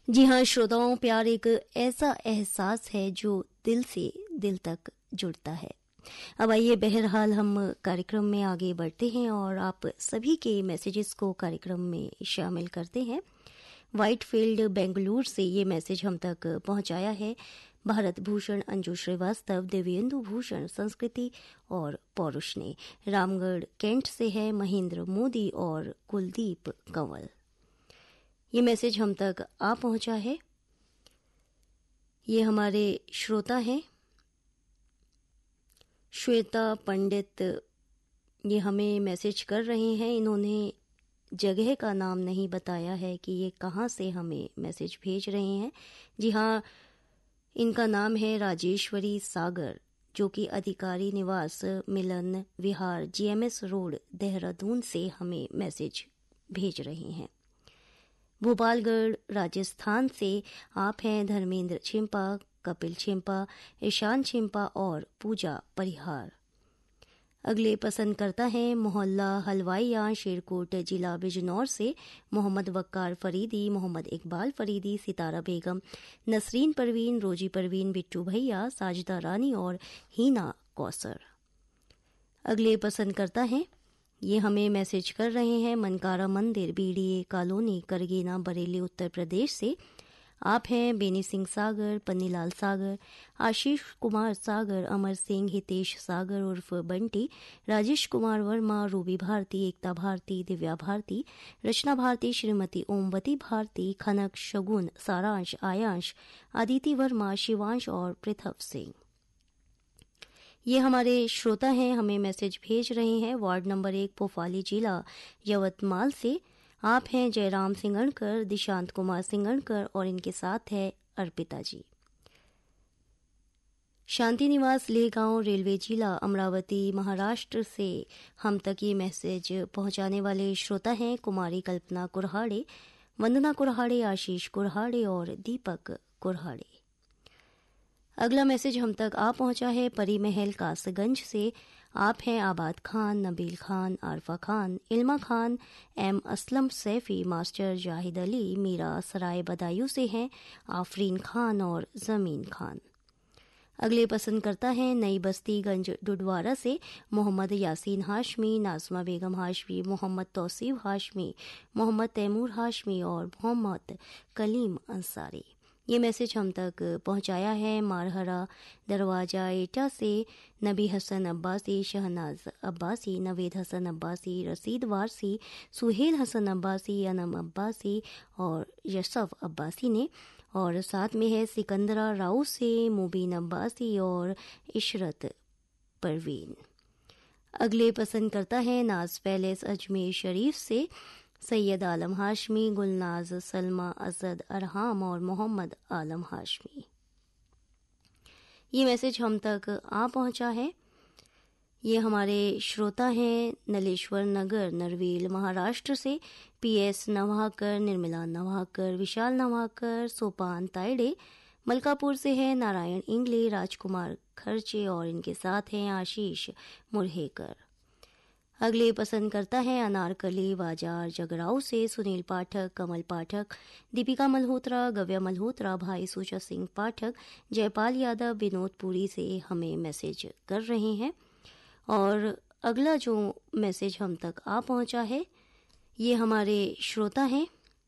जी हाँ श्रोताओं, प्यार एक ऐसा एहसास है जो दिल से दिल तक जुड़ता है। अब आइए बहरहाल हम कार्यक्रम में आगे बढ़ते हैं और आप सभी के मैसेजेस को कार्यक्रम में शामिल करते हैं। व्हाइटफील्ड बेंगलुरु से ये मैसेज हम तक पहुंचाया है भारत भूषण, अंजू श्रीवास्तव, देवेंदु भूषण, संस्कृति और पौरुष ने। रामगढ़ कैंट से है महेंद्र मोदी और कुलदीप कंवल। ये मैसेज हम तक आ पहुंचा है। ये हमारे श्रोता हैं श्वेता पंडित, ये हमें मैसेज कर रहे हैं। इन्होंने जगह का नाम नहीं बताया है कि ये कहाँ से हमें मैसेज भेज रहे हैं। जी हाँ, इनका नाम है राजेश्वरी सागर, जो कि अधिकारी निवास मिलन विहार जीएमएस रोड देहरादून से हमें मैसेज भेज रहे हैं। भोपालगढ़ राजस्थान से आप हैं धर्मेंद्र छिंपा, कपिल छिंपा, ईशान छिंपा और पूजा परिहार। अगले पसंद करता है मोहल्ला हलवाइया शेरकोट जिला बिजनौर से मोहम्मद वक्कार फरीदी, मोहम्मद इकबाल फरीदी, सितारा बेगम, नसरीन परवीन, रोजी परवीन, बिट्टू भैया, साजिदा रानी और हीना कौसर। अगले पसंद करता है, ये हमें मैसेज कर रहे हैं मनकारा मंदिर बीडीए कॉलोनी करगेना बरेली उत्तर प्रदेश से। आप हैं बेनी सिंह सागर, पन्नीलाल सागर, आशीष कुमार सागर, अमर सिंह, हितेश सागर उर्फ बंटी, राजेश कुमार वर्मा, रूबी भारती, एकता भारती, दिव्या भारती, रचना भारती, श्रीमती ओमवती भारती, खनक, शगुन, सारांश, आयांश, आदिति वर्मा, शिवांश और पृथव सिंह। ये हमारे श्रोता हैं, हमें मैसेज भेज रहे हैं वार्ड नंबर 1 पोफाली जिला यवतमाल से। आप हैं जयराम सिंगणकर, दिशांत कुमार सिंगणकर और इनके साथ है अर्पिता जी। शांति निवास लेगांव रेलवे जिला अमरावती महाराष्ट्र से हम तक ये मैसेज पहुंचाने वाले श्रोता हैं कुमारी कल्पना कुरहाड़े, वंदना कुरहाड़े, आशीष कुरहाड़े और दीपक कुरहाड़े। अगला मैसेज हम तक आ पहुंचा है परी महल कासगंज से। आप हैं आबाद खान, नबील खान, आरफा खान, इल्मा खान, एम असलम सैफी, मास्टर जाहिद अली, मीरा सराय बदायूं से हैं आफरीन खान और जमीन खान। अगले पसंद करता है नई बस्ती गंज डुडवारा से मोहम्मद यासीन हाशमी, नाजमा बेगम हाशमी, मोहम्मद तौसीफ हाशमी, मोहम्मद तैमूर हाशमी और मोहम्मद कलीम अंसारी। ये मैसेज हम तक पहुंचाया है मारहरा दरवाजा एटा से नबी हसन अब्बासी, शहनाज अब्बासी, नवेद हसन अब्बासी, रसीद वारसी, सुहेल हसन अब्बासी, अनम अब्बासी और यशफ अब्बासी ने। और साथ में है सिकंदरा राव से मुबीन अब्बासी और इशरत परवीन। अगले पसंद करता है नाज पैलेस अजमेर शरीफ से सैयद आलम हाशमी, गुलनाज, सलमा, असद अरहाम और मोहम्मद आलम हाशमी। ये मैसेज हम तक आ पहुंचा है। ये हमारे श्रोता हैं नलेश्वर नगर नरवेल महाराष्ट्र से पीएस नवाकर, निर्मला नवाकर, विशाल नवाकर, सोपान ताइडे। मलकापुर से है नारायण इंगले, राजकुमार खर्चे और इनके साथ हैं आशीष मुरहेकर। अगले पसंद करता है अनारकली बाजार जगराव से सुनील पाठक, कमल पाठक, दीपिका मल्होत्रा, गव्या मल्होत्रा, भाई सुचा सिंह पाठक, जयपाल यादव, विनोद पुरी से हमें मैसेज कर रहे हैं। और अगला जो मैसेज हम तक आ पहुंचा है, ये हमारे श्रोता हैं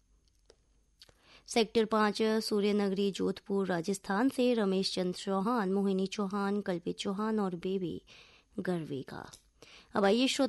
सेक्टर 5 सूर्यनगरी जोधपुर राजस्थान से रमेश चंद्र चौहान, मोहिनी चौहान, कल्पित चौहान और बेबी गर्वी का। अब आइए